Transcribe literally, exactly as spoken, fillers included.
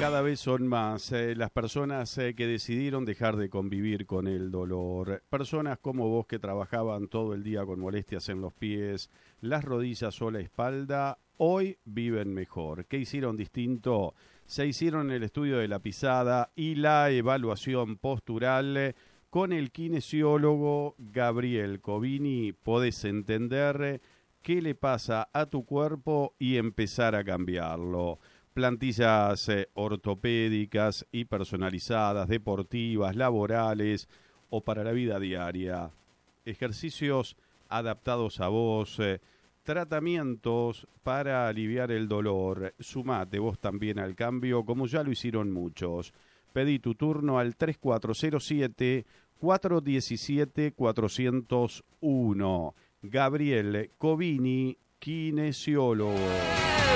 cada vez son más eh, las personas eh, que decidieron dejar de convivir con el dolor. Personas como vos que trabajaban todo el día con molestias en los pies, las rodillas o la espalda, hoy viven mejor. ¿Qué hicieron distinto? Se hicieron el estudio de la pisada y la evaluación postural eh, con el kinesiólogo Gabriel Covini. Podés entender qué le pasa a tu cuerpo y empezar a cambiarlo. Plantillas eh, ortopédicas y personalizadas, deportivas, laborales o para la vida diaria. Ejercicios adaptados a vos, eh, tratamientos para aliviar el dolor. Sumate vos también al cambio, como ya lo hicieron muchos. Pedí tu turno al tres cuatro cero siete, cuatro uno siete, cuatro cero uno. Gabriel Covini, kinesiólogo.